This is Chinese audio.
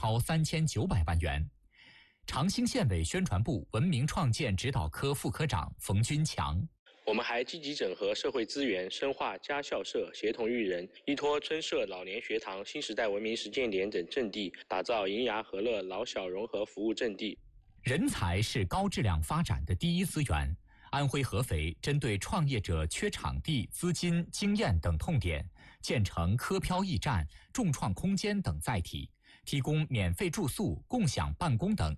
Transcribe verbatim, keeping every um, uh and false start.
超三千九百万元。长兴县委宣传部文明创建指导科副科长冯军强。 我们还积极整合社会资源，深化家校社，协同育人，依托村社老年学堂、新时代文明实践点等阵地，打造银牙和乐老小融合服务阵地。 人才是高质量发展的第一资源。安徽合肥针对创业者缺场地、资金、经验等痛点，建成科漂驿站、众创空间等载体，提供免费住宿、共享办公等